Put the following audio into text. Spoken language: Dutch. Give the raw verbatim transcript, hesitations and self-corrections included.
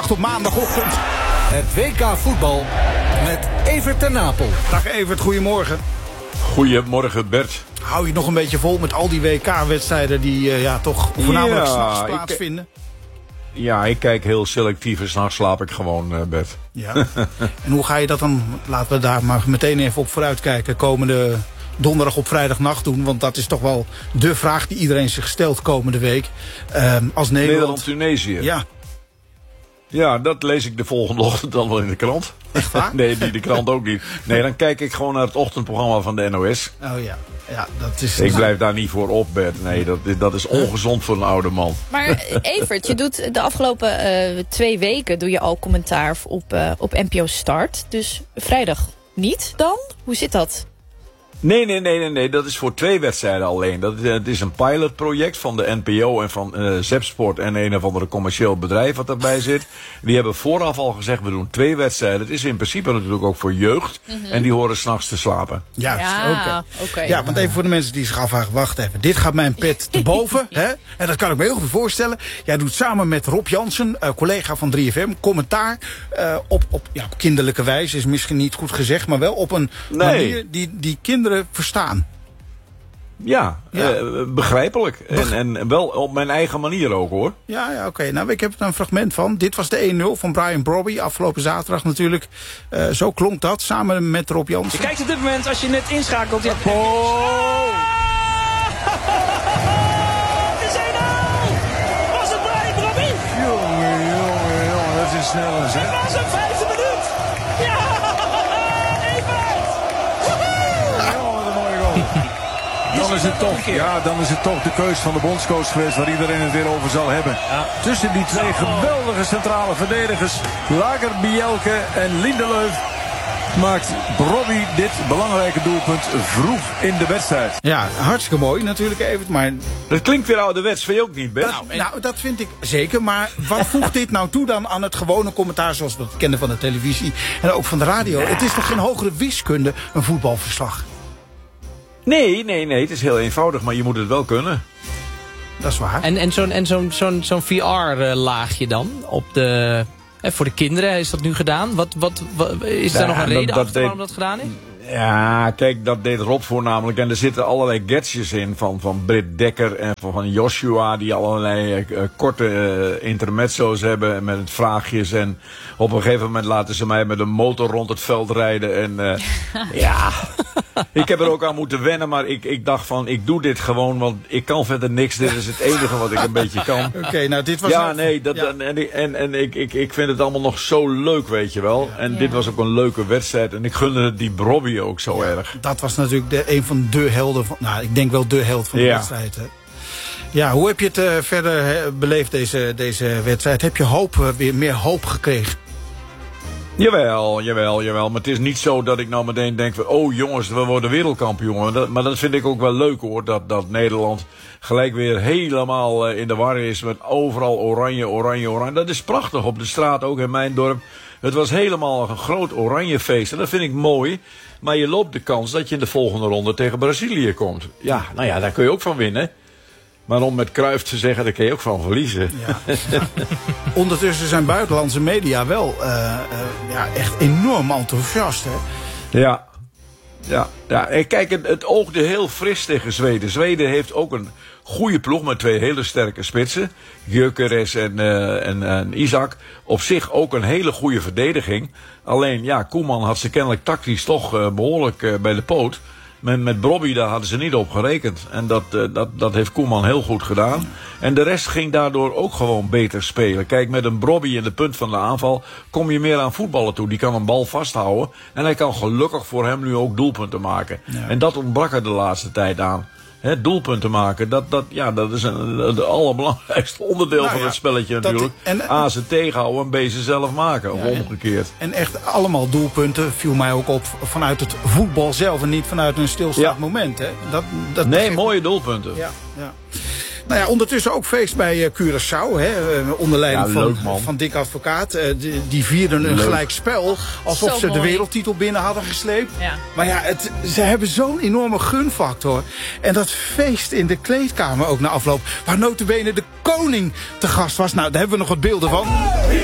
Nacht op maandagochtend. Het W K voetbal met Evert ten Napel. Dag Evert, goedemorgen. Goedemorgen Bert. Hou je het nog een beetje vol met al die W K-wedstrijden die uh, ja, toch voornamelijk ja, s'nachts plaatsvinden? Ik, ja, ik kijk heel selectief en s'nachts slaap ik gewoon, uh, Bert. Ja. En hoe ga je dat dan, laten we daar maar meteen even op vooruitkijken, komende donderdag op vrijdagnacht doen? Want dat is toch wel de vraag die iedereen zich stelt komende week. Um, als Nederland... Nederland-Tunesië. Ja. Ja, dat lees ik de volgende ochtend dan wel in de krant. Echt waar? Nee, die de krant ook niet. Nee, dan kijk ik gewoon naar het ochtendprogramma van de N O S. Oh ja. Ja, dat is... Ik blijf daar niet voor op, Bert. Nee, dat, dat is ongezond voor een oude man. Maar Evert, je doet de afgelopen uh, twee weken doe je al commentaar op, uh, op N P O Start. Dus vrijdag niet dan? Hoe zit dat? Nee, nee, nee, nee, nee. Dat is voor twee wedstrijden alleen. Dat, het is een pilotproject van de N P O en van uh, Zepsport en een of andere commercieel bedrijf wat erbij zit. Die hebben vooraf al gezegd, we doen twee wedstrijden. Het is in principe natuurlijk ook voor jeugd. Mm-hmm. En die horen 's nachts te slapen. Juist, ja, oké. Okay. Okay. Ja, want even voor de mensen die zich afvragen, wacht even. Dit gaat mijn pet te boven. Hè? En dat kan ik me heel goed voorstellen. Jij doet samen met Rob Jansen, uh, collega van drie F M, commentaar uh, op, op, ja, op kinderlijke wijze. Is misschien niet goed gezegd, maar wel op een nee. manier die, die kinderen verstaan. Ja, ja. Uh, begrijpelijk. En, en wel op mijn eigen manier ook, hoor. Ja, ja oké. Okay. Nou, ik heb er een fragment van. Dit was de één nul van Brian Brobby. Afgelopen zaterdag natuurlijk. Uh, zo klonk dat, samen met Rob Jansen. Je kijkt op dit moment, als je net inschakelt... Ja. Oh! Het is één nul! Was het Brian Brobby? Jongen, jongen, jongen. Dat is snel eens, hè? Het was een vijfde minuut! Ja! Dan is het toch, ja, dan is het toch de keus van de bondscoach geweest waar iedereen het weer over zal hebben. Ja. Tussen die twee geweldige centrale verdedigers, Lager, Bielke en Lindelöf, maakt Brobby dit belangrijke doelpunt vroeg in de wedstrijd. Ja, hartstikke mooi natuurlijk even, maar... Dat klinkt weer ouderwets, vind je ook niet, Bert? Nou, nou, dat vind ik zeker, maar wat voegt dit nou toe dan aan het gewone commentaar zoals we het kennen van de televisie en ook van de radio? Ja. Het is toch geen hogere wiskunde, een voetbalverslag? Nee, nee, nee. Het is heel eenvoudig, maar je moet het wel kunnen. Dat is waar. En, en zo'n en zo'n zo'n zo'n V R-laagje dan? Op de, eh, voor de kinderen is dat nu gedaan. Wat, wat, wat, is ja, daar nog een reden dat, dat achter deed, waarom dat gedaan is? Ja, kijk, dat deed Rob voornamelijk. En er zitten allerlei gadgets in van, van Britt Dekker en van, van Joshua... die allerlei uh, korte uh, intermezzo's hebben met het vraagjes. En op een gegeven moment laten ze mij met een motor rond het veld rijden. En uh, ja... Ik heb er ook aan moeten wennen, maar ik, ik dacht van, ik doe dit gewoon, want ik kan verder niks. Dit is het enige wat ik een beetje kan. Oké, okay, nou dit was... Ja, nou... nee, dat, ja. en, en, en ik, ik, ik vind het allemaal nog zo leuk, weet je wel. En ja. dit was ook een leuke wedstrijd. En ik gunde die Brobby ook zo ja, erg. Dat was natuurlijk de, een van de helden, van, nou, ik denk wel de held van de ja. wedstrijd, hè. Ja, hoe heb je het uh, verder he, beleefd, deze, deze wedstrijd? Heb je hoop, uh, weer meer hoop gekregen? Jawel, jawel, jawel. Maar het is niet zo dat ik nou meteen denk van, oh jongens, we worden wereldkampioen. Dat, maar dat vind ik ook wel leuk, hoor. Dat, dat Nederland gelijk weer helemaal uh, in de war is met overal oranje, oranje, oranje. Dat is prachtig op de straat, ook in mijn dorp. Het was helemaal een groot oranje feest. En dat vind ik mooi. Maar je loopt de kans dat je in de volgende ronde tegen Brazilië komt. Ja, nou ja, daar kun je ook van winnen. Maar om met Cruijff te zeggen, daar kun je ook van verliezen. Ja, ja. Ondertussen zijn buitenlandse media wel uh, uh, ja, echt enorm enthousiast, hè? Ja, ja, ja. En kijk, het, het oogde heel fris tegen Zweden. Zweden heeft ook een goede ploeg met twee hele sterke spitsen. Gyökeres en, uh, en, en Isaac. Op zich ook een hele goede verdediging. Alleen, ja, Koeman had ze kennelijk tactisch toch uh, behoorlijk uh, bij de poot. Met, met Brobby, daar hadden ze niet op gerekend. En dat, uh, dat, dat heeft Koeman heel goed gedaan. En de rest ging daardoor ook gewoon beter spelen. Kijk, met een Brobby in de punt van de aanval kom je meer aan voetballen toe. Die kan een bal vasthouden. En hij kan gelukkig voor hem nu ook doelpunten maken. Ja. En dat ontbrak er de laatste tijd aan. He, doelpunten maken, dat, dat, ja, dat is een, het allerbelangrijkste onderdeel nou, van ja, het spelletje natuurlijk. Dat, en, A, ze tegenhouden en B, ze zelf maken, of ja, omgekeerd. En echt allemaal doelpunten, viel mij ook op, vanuit het voetbal zelf en niet vanuit een stilstaand ja. moment. Hè. Dat, dat nee, begint... mooie doelpunten. Ja, ja. Nou ja, ondertussen ook feest bij uh, Curaçao, hè, uh, onder leiding ja, leuk, van, van Dick Advocaat. Uh, die, die vierden een leuk. gelijk spel, alsof Zo ze mooi. de wereldtitel binnen hadden gesleept. Ja. Maar ja, het, ze hebben zo'n enorme gunfactor. En dat feest in de kleedkamer ook na afloop, waar nota bene de koning te gast was. Nou, daar hebben we nog wat beelden van.